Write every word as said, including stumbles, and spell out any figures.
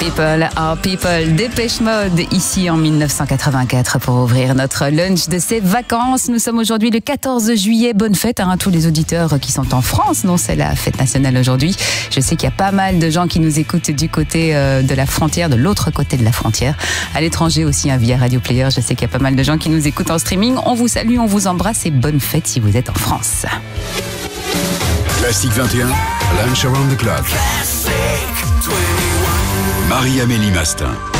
People are people. Dépêche Mode ici en mille neuf cent quatre-vingt-quatre pour ouvrir notre lunch de ces vacances. Nous sommes aujourd'hui le quatorze juillet. Bonne fête à tous les auditeurs qui sont en France. Non, c'est la fête nationale aujourd'hui. Je sais qu'il y a pas mal de gens qui nous écoutent du côté de la frontière, de l'autre côté de la frontière. À l'étranger aussi, hein, via Radio Player. Je sais qu'il y a pas mal de gens qui nous écoutent en streaming. On vous salue, on vous embrasse et bonne fête si vous êtes en France. Classique vingt et un, Lunch Around the Clock. Marie-Amélie Mastin.